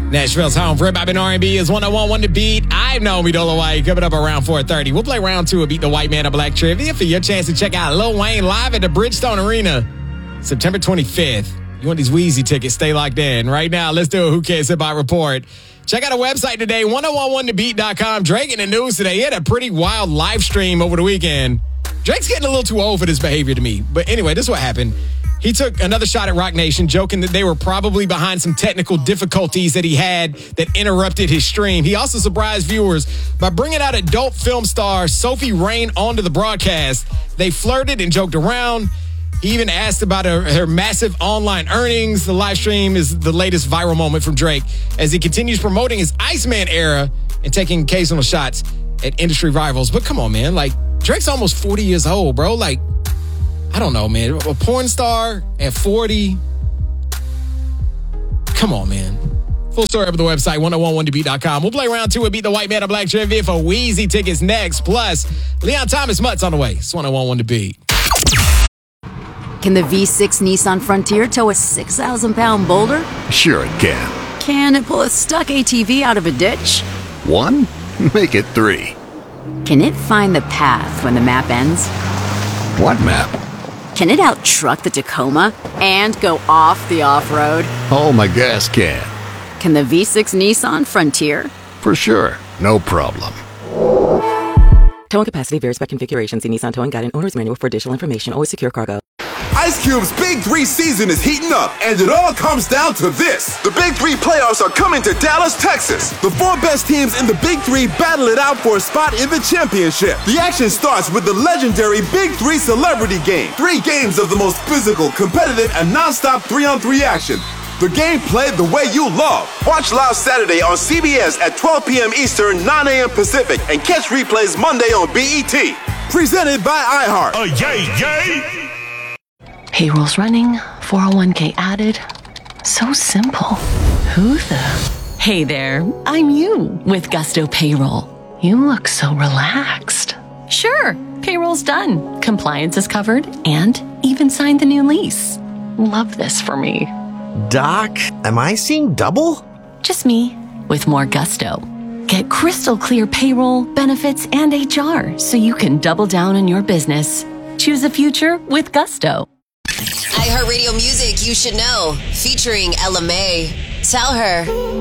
Nashville's home for hip-hop and R&B is 101 The Beat. I'm Naomi Dola White. Coming up around 4:30. We'll play round 2 of Beat the White Man of Black Trivia for your chance to check out Lil Wayne live at the Bridgestone Arena September 25th. You want these Wheezy tickets? Stay locked in. Right now, let's do a Who Cares Hip Hop report. Check out our website today, 1011thebeat.com. Drake in the news today. He had a pretty wild live stream over the weekend. Drake's getting a little too old for this behavior to me. But anyway, this is what happened. He took another shot at Roc Nation, joking that they were probably behind some technical difficulties that he had that interrupted his stream. He also surprised viewers by bringing out adult film star Sophie Rain onto the broadcast. They flirted and joked around. He even asked about her massive online earnings. The live stream is the latest viral moment from Drake as he continues promoting his Iceman era and taking occasional shots at industry rivals. But come on, man. Like, Drake's almost 40 years old, bro. Like, I don't know, man. A porn star at 40. Come on, man. Full story up at the website, 1011thebeat.com. We'll play round 2 with Beat the White Man of Black Trivia for Wheezy tickets next. Plus, Leon Thomas Mutts on the way. It's 1011 The Beat. Can the V6 Nissan Frontier tow a 6,000-pound boulder? Sure it can. Can it pull a stuck ATV out of a ditch? 1? Make it 3. Can it find the path when the map ends? What map? Can it out-truck the Tacoma and go off the off-road? Oh, my gas can. Can the V6 Nissan Frontier? For sure. No problem. Towing capacity varies by configuration. See Nissan Towing Guide and Owner's Manual for additional information. Always secure cargo. Ice Cube's Big 3 season is heating up, and it all comes down to this. The Big 3 playoffs are coming to Dallas, Texas. The 4 best teams in the Big 3 battle it out for a spot in the championship. The action starts with the legendary Big 3 Celebrity Game. 3 games of the most physical, competitive, and non-stop 3-on-3 action. The game played the way you love. Watch live Saturday on CBS at 12 p.m. Eastern, 9 a.m. Pacific, and catch replays Monday on BET. Presented by iHeart. Yay! Payroll's running, 401k added. So simple. Who the? Hey there, I'm you with Gusto Payroll. You look so relaxed. Sure, payroll's done. Compliance is covered and even signed the new lease. Love this for me. Doc, am I seeing double? Just me with more gusto. Get crystal clear payroll, benefits, and HR so you can double down on your business. Choose a future with Gusto. iHeartRadio Music You Should Know, featuring Ella Mai. Tell her.